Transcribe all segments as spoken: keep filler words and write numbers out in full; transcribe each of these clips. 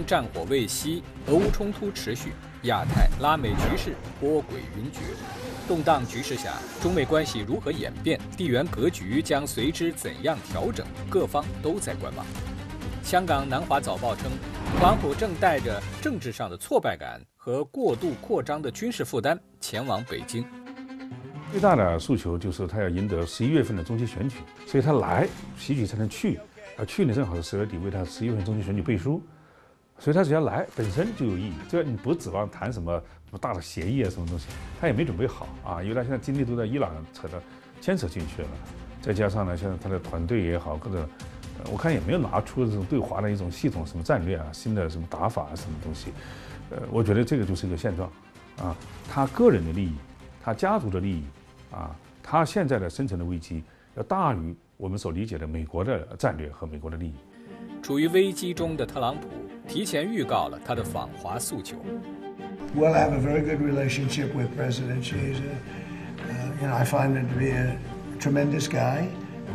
中战火未息，俄乌冲突持续，亚太、拉美局势波诡云谲。动荡局势下，中美关系如何演变，地缘格局将随之怎样调整，各方都在观望。香港南华早报称，特朗普正带着政治上的挫败感和过度扩张的军事负担前往北京。 最大的诉求就是他要赢得十一月份的中期选举，所以他来，习举才能去。而去年正好是十月底，为他十一月份中期选举背书，所以他只要来本身就有意义。这你不指望谈什么什么大的协议啊，什么东西，他也没准备好啊，因为他现在精力都在伊朗扯到牵扯进去了，再加上呢，现在他的团队也好，或者呃我看也没有拿出这种对华的一种系统什么战略啊，新的什么打法啊，什么东西，呃，我觉得这个就是一个现状啊，他个人的利益，他家族的利益啊，他现在的生存的危机要大于我们所理解的美国的战略和美国的利益。 处于危机中的特朗普提前预告了他的访华诉求。 Well, I have a very good relationship with President Xi. Uh, you know, I find him to be a tremendous guy,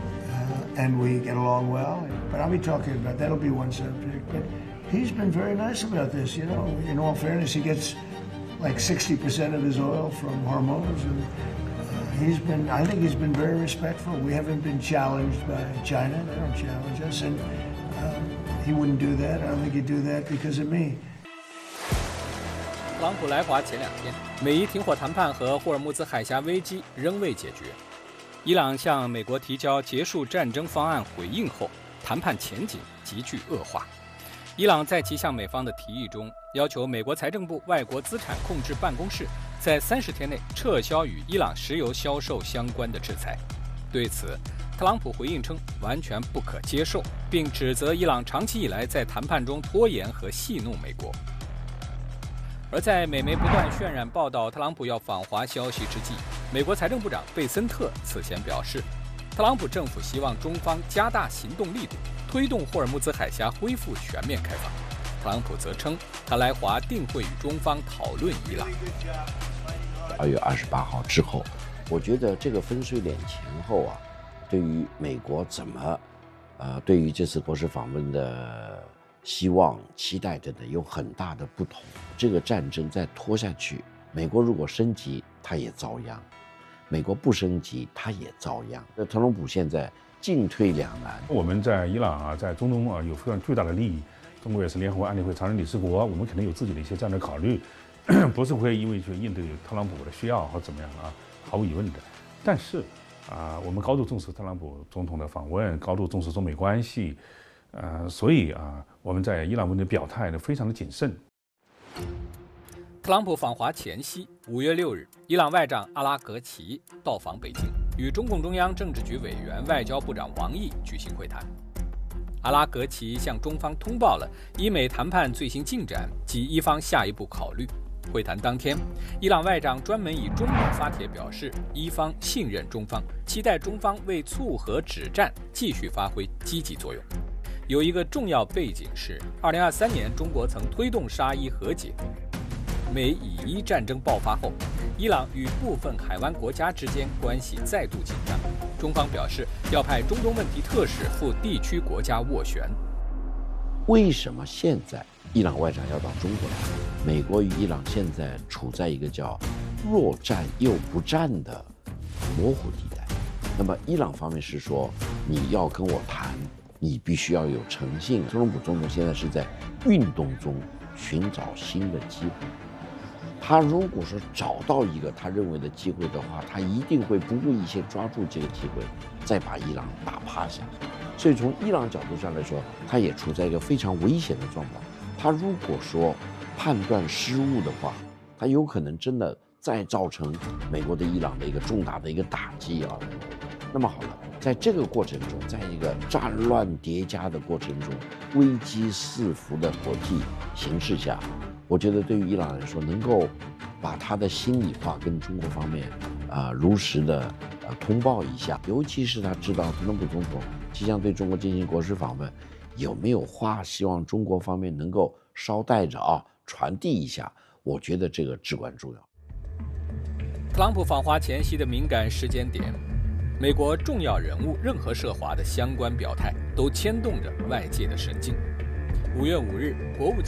uh, and we get along well. But I'll be talking about that'll be one subject. But he's been very nice about this. You know, in all fairness, he gets like sixty percent of his oil from Hormuz, and uh, he's been. I think he's been very respectful. We haven't been challenged by China. They don't challenge us, and um, he wouldn't do that. I don't think he'd do that because of me. 特朗普来华前两天，美伊停火谈判和霍尔木兹海峡危机仍未解决。伊朗向美国提交结束战争方案回应后，谈判前景急剧恶化。伊朗在其向美方的提议中，要求美国财政部外国资产控制办公室在三十天内撤销与伊朗石油销售相关的制裁。对此，特朗普回应称完全不可接受，并指责伊朗长期以来在谈判中拖延和戏弄美国。而在美媒不断渲染报道特朗普要访华消息之际，美国财政部长贝森特此前表示，特朗普政府希望中方加大行动力度，推动霍尔木兹海峡恢复全面开放。特朗普则称，他来华定会与中方讨论伊朗。 二月二十八号之后，我觉得这个分水岭前后啊，对于美国怎么，呃，对于这次国事访问的希望、期待等等有很大的不同。这个战争再拖下去，美国如果升级，它也遭殃；美国不升级，它也遭殃。那特朗普现在进退两难。 我们在伊朗啊，在中东啊有非常巨大的利益，中国也是联合国安理会常任理事国，我们肯定有自己的一些战略考虑，不是会因为去应对特朗普的需要或怎么样啊，毫无疑问的。但是啊，我们高度重视特朗普总统的访问，高度重视中美关系。呃，所以啊，我们在伊朗问题表态呢非常的谨慎。 特朗普访华前夕，五月六日，伊朗外长阿拉格齐到访北京，与中共中央政治局委员、外交部长王毅举行会谈。阿拉格齐向中方通报了伊美谈判最新进展及伊方下一步考虑。会谈当天，伊朗外长专门以中文发帖表示，伊方信任中方，期待中方为促和止战继续发挥积极作用。有一个重要背景是，二零二三年中国曾推动沙伊和解。美以伊战争爆发后，伊朗与部分海湾国家之间关系再度紧张。中方表示要派中东问题特使赴地区国家斡旋。 为什么现在伊朗外长要到中国来？美国与伊朗现在处在一个叫若战又不战的模糊地带。那么伊朗方面是说，你要跟我谈，你必须要有诚信。特朗普总统现在是在运动中寻找新的机会。他如果说找到一个他认为的机会的话，他一定会不顾一切抓住这个机会，再把伊朗打趴下。所以从伊朗角度上来说，他也处在一个非常危险的状态。他如果说判断失误的话，他有可能真的再造成美国对伊朗的一个重大的一个打击啊。那么好了，在这个过程中，在一个战乱叠加的过程中，危机四伏的国际形势下，我觉得对于伊朗来说，能够把他的心里话跟中国方面啊、呃、如实的呃通报一下，尤其是他知道特朗普总统即将对中国进行国事访问，有没有话希望中国方面能够捎带着啊传递一下，我觉得这个至关重要。 特朗普访华前夕的敏感时间点，美国重要人物任何涉华的相关表态，都牵动着外界的神经。五月五日，国务